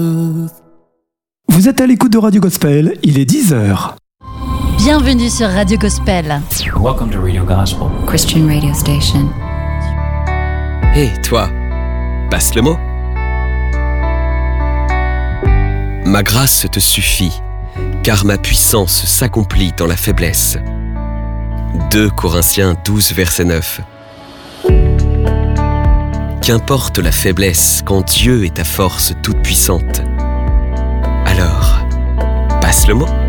Vous êtes à l'écoute de Radio Gospel, il est 10h. Bienvenue sur Radio Gospel. Welcome to Radio Gospel, Christian radio station. Hé, toi, passe le mot. Ma grâce te suffit, car ma puissance s'accomplit dans la faiblesse. 2 Corinthiens 12, verset 9. Qu'importe la faiblesse quand Dieu est ta force toute puissante. Alors, passe le mot.